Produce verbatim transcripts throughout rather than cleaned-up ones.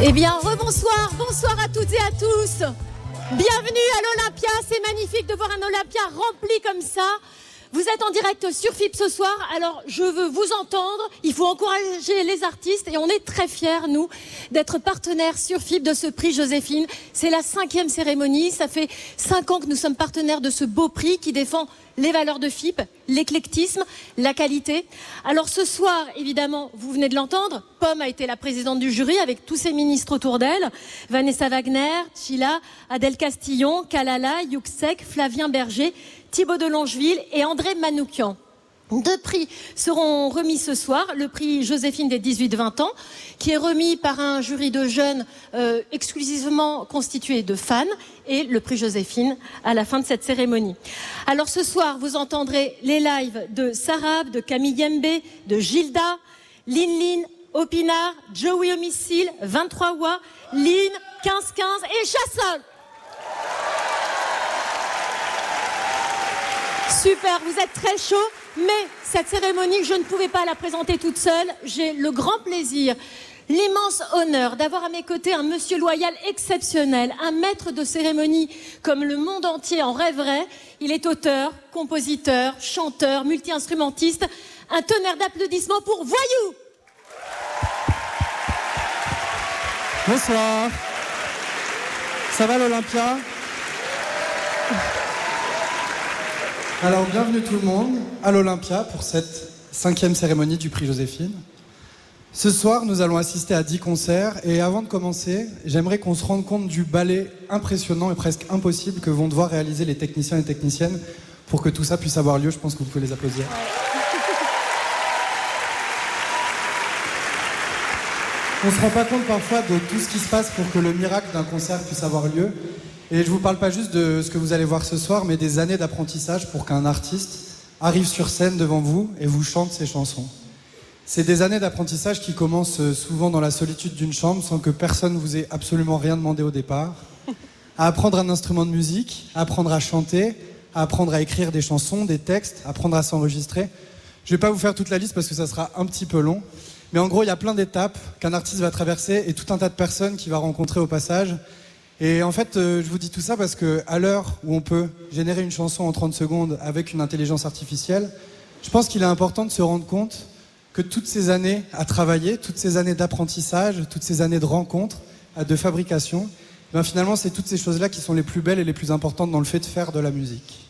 Eh bien, rebonsoir, bonsoir à toutes et à tous. Bienvenue à l'Olympia, c'est magnifique de voir un Olympia rempli comme ça. Vous êtes en direct sur F I P ce soir, alors je veux vous entendre, il faut encourager les artistes et on est très fiers, nous, d'être partenaires sur F I P de ce prix Joséphine. C'est la cinquième cérémonie, ça fait cinq ans que nous sommes partenaires de ce beau prix qui défend les valeurs de F I P, l'éclectisme, la qualité. Alors ce soir, évidemment, vous venez de l'entendre, Pomme a été la présidente du jury avec tous ses ministres autour d'elle, Vanessa Wagner, Chila, Adèle Castillon, Kalala, Yuxek, Flavien Berger, Thibaut de Longeville et André Manoukian. Deux prix seront remis ce soir, le prix Joséphine des dix-huit vingt ans, qui est remis par un jury de jeunes euh, exclusivement constitué de fans, et le prix Joséphine à la fin de cette cérémonie. Alors ce soir, vous entendrez les lives de Sarab, de Camille Yembe, de Gilda, Lin Lin, Opinard, Joey Homicile, vingt-trois Wa, Lynn, quinze quinze et Chassol. Super, vous êtes très chaud, mais cette cérémonie, je ne pouvais pas la présenter toute seule. J'ai le grand plaisir, l'immense honneur d'avoir à mes côtés un monsieur loyal exceptionnel, un maître de cérémonie comme le monde entier en rêverait. Il est auteur, compositeur, chanteur, multi-instrumentiste. Un tonnerre d'applaudissements pour Voyou. Bonsoir. Ça va l'Olympia ? Alors, bienvenue tout le monde à l'Olympia pour cette cinquième cérémonie du prix Joséphine. Ce soir, nous allons assister à dix concerts et avant de commencer, j'aimerais qu'on se rende compte du ballet impressionnant et presque impossible que vont devoir réaliser les techniciens et techniciennes pour que tout ça puisse avoir lieu. Je pense que vous pouvez les applaudir. On ne se rend pas compte parfois de tout ce qui se passe pour que le miracle d'un concert puisse avoir lieu. Et je ne vous parle pas juste de ce que vous allez voir ce soir, mais des années d'apprentissage pour qu'un artiste arrive sur scène devant vous et vous chante ses chansons. C'est des années d'apprentissage qui commencent souvent dans la solitude d'une chambre sans que personne vous ait absolument rien demandé au départ. À apprendre un instrument de musique, à apprendre à chanter, à apprendre à écrire des chansons, des textes, à apprendre à s'enregistrer. Je ne vais pas vous faire toute la liste parce que ça sera un petit peu long. Mais en gros, il y a plein d'étapes qu'un artiste va traverser et tout un tas de personnes qu'il va rencontrer au passage. Et en fait, euh, je vous dis tout ça parce qu'à l'heure où on peut générer une chanson en trente secondes avec une intelligence artificielle, je pense qu'il est important de se rendre compte que toutes ces années à travailler, toutes ces années d'apprentissage, toutes ces années de rencontres, de fabrication, ben finalement, c'est toutes ces choses-là qui sont les plus belles et les plus importantes dans le fait de faire de la musique.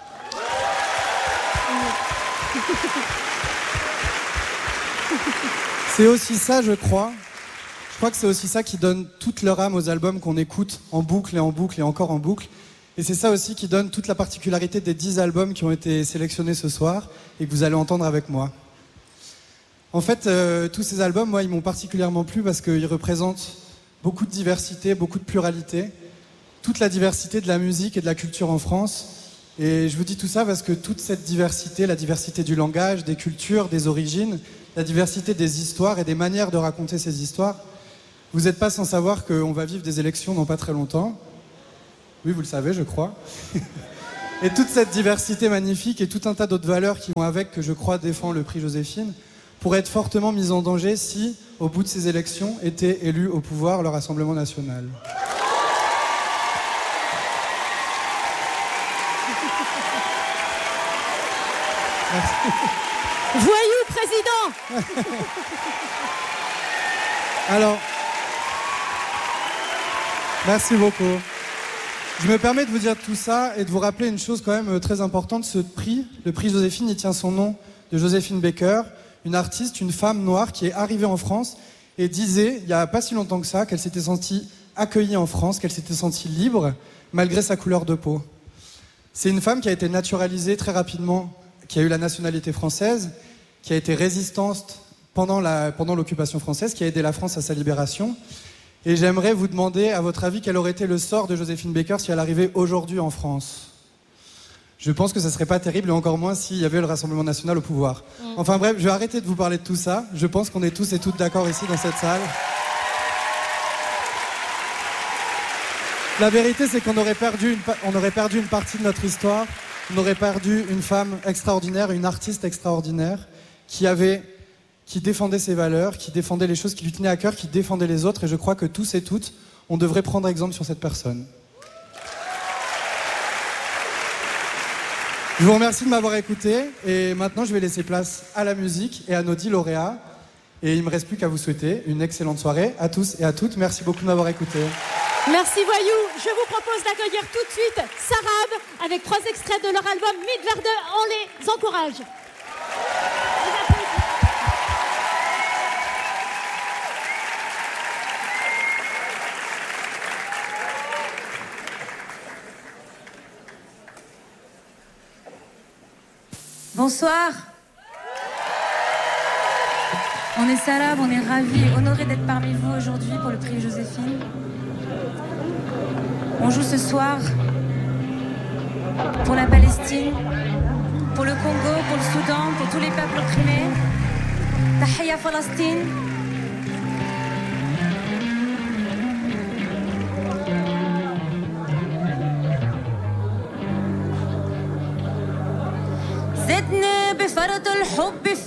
C'est aussi ça, je crois... Je crois que c'est aussi ça qui donne toute leur âme aux albums qu'on écoute en boucle et en boucle et encore en boucle. Et c'est ça aussi qui donne toute la particularité des dix albums qui ont été sélectionnés ce soir et que vous allez entendre avec moi. En fait, euh, tous ces albums, moi, ils m'ont particulièrement plu parce qu'ils représentent beaucoup de diversité, beaucoup de pluralité, toute la diversité de la musique et de la culture en France. Et je vous dis tout ça parce que toute cette diversité, la diversité du langage, des cultures, des origines, la diversité des histoires et des manières de raconter ces histoires, vous n'êtes pas sans savoir qu'on va vivre des élections dans pas très longtemps. Oui, vous le savez, je crois. Et toute cette diversité magnifique et tout un tas d'autres valeurs qui vont avec, que je crois défend le prix Joséphine, pourraient être fortement mises en danger si, au bout de ces élections, était élu au pouvoir le Rassemblement national. Merci. Voyou, président. Alors... Merci beaucoup. Je me permets de vous dire tout ça et de vous rappeler une chose quand même très importante. Ce prix, le prix Joséphine, il tient son nom de Joséphine Baker, une artiste, une femme noire qui est arrivée en France et disait, il n'y a pas si longtemps que ça, qu'elle s'était sentie accueillie en France, qu'elle s'était sentie libre malgré sa couleur de peau. C'est une femme qui a été naturalisée très rapidement, qui a eu la nationalité française, qui a été résistante pendant la, pendant l'occupation française, qui a aidé la France à sa libération. Et j'aimerais vous demander, à votre avis, quel aurait été le sort de Joséphine Baker si elle arrivait aujourd'hui en France ? Je pense que ça serait pas terrible, et encore moins s'il y avait le Rassemblement national au pouvoir. Mmh. Enfin bref, je vais arrêter de vous parler de tout ça. Je pense qu'on est tous et toutes d'accord ici dans cette salle. La vérité, c'est qu'on aurait perdu une, on aurait perdu une partie de notre histoire. On aurait perdu une femme extraordinaire, une artiste extraordinaire, qui avait qui défendait ses valeurs, qui défendait les choses qui lui tenaient à cœur, qui défendait les autres. Et je crois que tous et toutes, on devrait prendre exemple sur cette personne. Je vous remercie de m'avoir écouté. Et maintenant, je vais laisser place à la musique et à nos dix lauréats. Et il ne me reste plus qu'à vous souhaiter une excellente soirée à tous et à toutes. Merci beaucoup de m'avoir écouté. Merci Voyou. Je vous propose d'accueillir tout de suite Sarab avec trois extraits de leur album Midverde. On les encourage. Bonsoir. On est Sarab, on est ravis et honorés d'être parmi vous aujourd'hui pour le prix Joséphine. On joue ce soir pour la Palestine, pour le Congo, pour le Soudan, pour tous les peuples opprimés. Tahia Palestine. زدنا بفرط الحب